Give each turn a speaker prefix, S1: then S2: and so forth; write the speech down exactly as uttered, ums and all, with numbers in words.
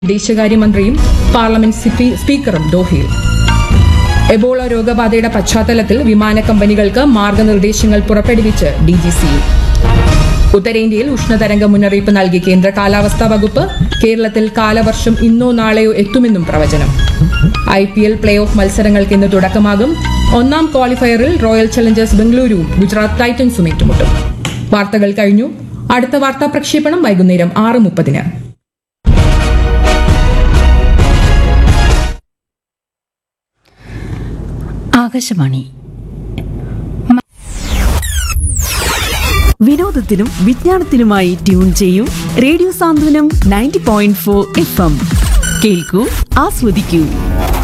S1: വിദേശകാര്യമന്ത്രിയും parliament സ്പീക്കറും ദോഹയിൽ. Ebola രോഗബാധയുടെ പശ്ചാത്തലത്തിൽ വിമാന കമ്പനികൾക്ക് മാർഗനിർദ്ദേശങ്ങൾ പുറപ്പെടുവിച്ച് ഡി ജി സി. ഉത്തരേന്ത്യയിൽ ഉഷ്ണതരംഗ മുന്നറിയിപ്പ് നൽകി കേന്ദ്ര കാലാവസ്ഥാ വകുപ്പ്. കേരളത്തിൽ കാലവർഷം ഇന്നോ നാളെയോ എത്തുമെന്നും പ്രവചനം. I P L play off മത്സരങ്ങൾക്ക് ഇന്ന് തുടക്കമാകും. ഒന്നാം ക്വാളിഫയറിൽ റോയൽ ചലഞ്ചേഴ്സ് ബംഗളൂരുവും ഗുജറാത്ത് ടൈറ്റൻസും ഏറ്റുമുട്ടും. വാർത്തകൾ കഴിഞ്ഞു. അടുത്ത വാർത്താ പ്രക്ഷേപണം വൈകുന്നേരം ആറ് മുപ്പതിന്.
S2: ആകാശവാണി. വിനോദത്തിനും വിജ്ഞാനത്തിനുമായി ട്യൂൺ ചെയ്യൂ. റേഡിയോ സാന്ത്വനം ninety point four F M. കേൾക്കൂ, ആസ്വദിക്കൂ.